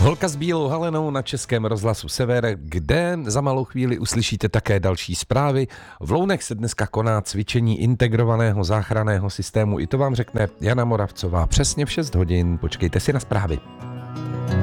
Holka s bílou halenou na Českém rozhlasu Sever, kde za malou chvíli uslyšíte také další zprávy. V Lounech se dneska koná cvičení integrovaného záchranného systému. I to vám řekne Jana Moravcová přesně v 6 hodin. Počkejte si na zprávy.